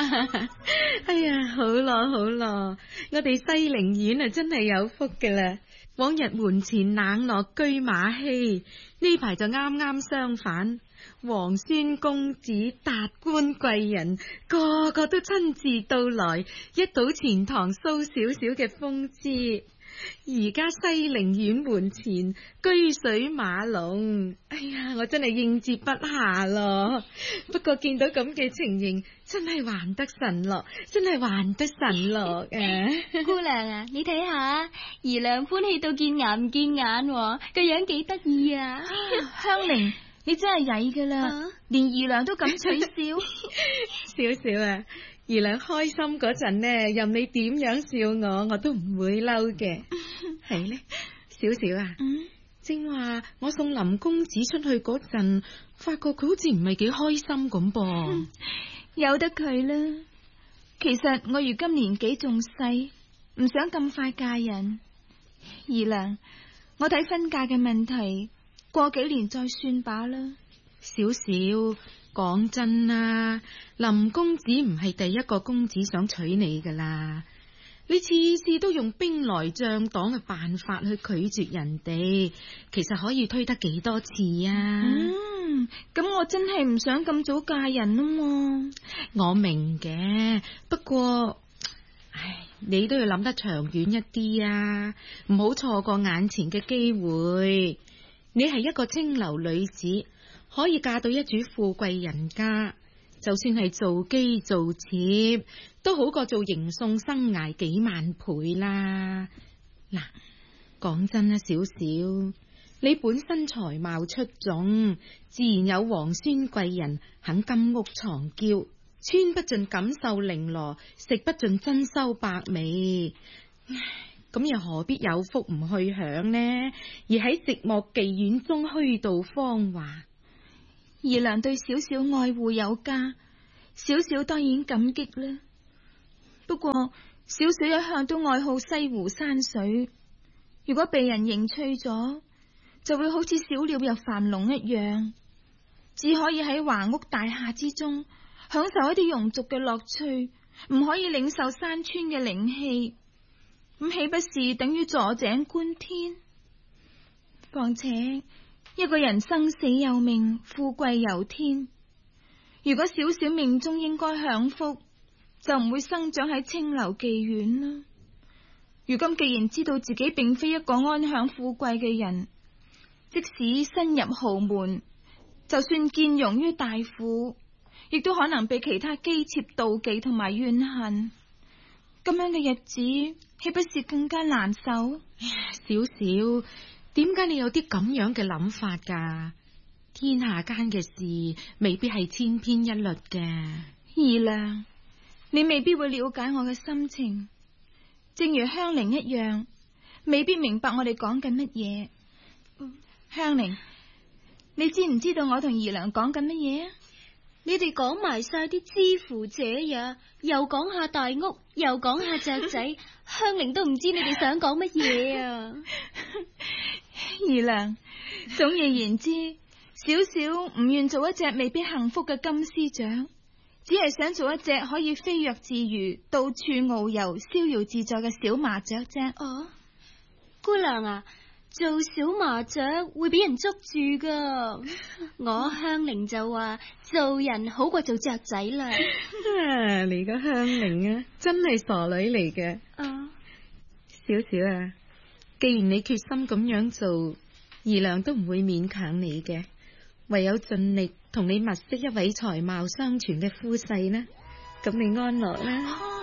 哎呀，好咯，我哋西陵縣啊真係有福噶啦。往日門前冷落居馬稀，呢排就啱啱相反，皇孫公子達官貴人個個都親自到來，一睹錢塘蘇少少嘅風姿。而家西陵縣門前居水馬龍，哎呀，我真係應接不暇咯。不過見到咁嘅情形，真係還得神樂，真係還得神樂啊！ 姑娘啊，你睇下，姨娘歡喜到見牙唔見眼，個樣幾得意啊！ 香菱，你真係曳噶啦，連姨娘都咁取笑。 少少啊！姨娘開心嗰陣呢，任你點樣笑我都唔會嬲嘅。係呢，少少啊，正話我送林公子出去嗰陣，發覺佢好似唔係幾開心咁噃。 由得佢啦。其實我如今年紀仲細，唔想咁快嫁人。姨娘，我睇婚嫁嘅問題，過幾年再算罷啦。 少少。講真啦，林公子唔係第一個公子想娶你噶啦，你次次都用兵來將擋嘅辦法去拒絕人哋，其實可以推得幾多次啊？ 咁我真係唔想咁早嫁人啊嘛。 我明嘅，不過，你都要諗得長遠一啲啊，唔好錯過眼前嘅機會。你係一個清流女子，可以嫁到一主富貴人家，就算係做姬做妾，都好過做迎送生涯幾萬倍啦。嗱，講真啦，少少，你本身才貌出眾，自然有皇孫貴人肯金屋藏嬌，穿不盡錦繡綾羅，食不盡珍饈百味。咁又何必有福唔去享呢？而喺寂寞妓院中虛度芳華。 姨娘對小小愛護有加，小小當然感激啦。不過小小一向都愛好西湖山水，如果被人迎娶咗，就會好似小鳥入樊籠一樣，只可以喺華屋大廈之中享受一啲庸俗嘅樂趣，唔可以領受山川嘅靈氣，咁豈不是等於坐井觀天？況且一個人生死有命，富貴由天。如果小小命中應該享福，就唔會生長喺清流妓院啦。如今既然知道自己並非一個安享富貴嘅人，即使身入豪門，就算見容於大富，亦都可能被其他姬妾妒忌同埋怨恨。咁樣嘅日子，豈不是更加難受？ 少少。點解你有啲咁樣嘅諗法噶？天下間嘅事未必係千篇一律嘅。 姨娘，你未必會了解我嘅心情，正如香菱一樣，未必明白我哋講緊乜嘢。香菱，你知唔知道我同姨娘講緊乜嘢啊？ 你哋講埋晒啲知乎者也，又講下大屋，又講下雀仔，香菱都唔知你哋想講乜嘢啊！ 姨娘，總而言之，小小唔願做一隻未必幸福嘅金絲雀，只係想做一隻可以飛躍自如、到處遨遊、逍遙自在嘅小麻雀啫。 哦，姑娘啊，做小麻雀會俾人捉住噶。我香菱就話做人好過做雀仔啦。 你個香菱啊，真係傻女嚟嘅。少少啊，既然你決心咁樣做，姨娘都唔會勉強你嘅，唯有盡力同你物色一位才貌雙全嘅夫婿呢。咁你安樂啦。